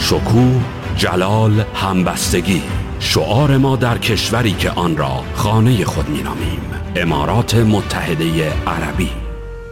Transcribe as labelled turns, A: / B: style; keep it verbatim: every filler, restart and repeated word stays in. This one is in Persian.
A: شکوه، جلال، همبستگی، شعار ما در کشوری که آن را خانه خود می‌نامیم، امارات متحده عربی.